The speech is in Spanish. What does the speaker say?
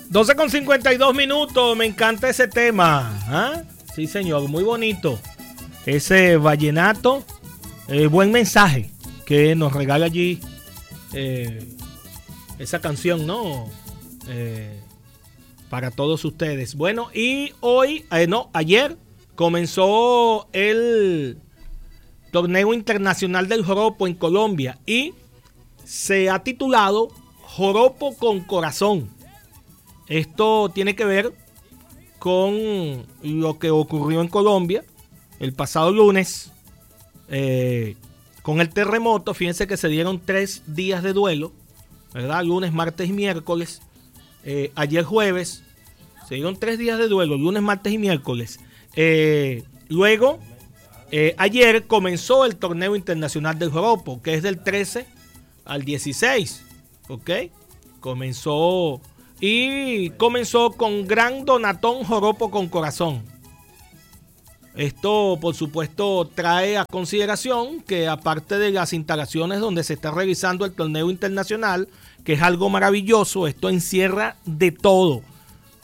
12:52, me encanta ese tema. ¿Ah? Sí, señor, muy bonito. Ese vallenato, buen mensaje que nos regala allí esa canción, ¿no? Para todos ustedes. Bueno, y hoy, ayer comenzó el torneo internacional del joropo en Colombia y se ha titulado Joropo con Corazón. Esto tiene que ver con lo que ocurrió en Colombia el pasado lunes con el terremoto. Fíjense que se dieron 3 días de duelo, ¿verdad? Lunes, martes y miércoles. Ayer jueves se dieron 3 días de duelo, lunes, martes y miércoles. Luego, ayer comenzó el torneo internacional del joropo, que es del 13 al 16, ¿ok? Comenzó con Gran Donatón Joropo con Corazón. Esto, por supuesto, trae a consideración que aparte de las instalaciones donde se está realizando el torneo internacional, que es algo maravilloso, esto encierra de todo.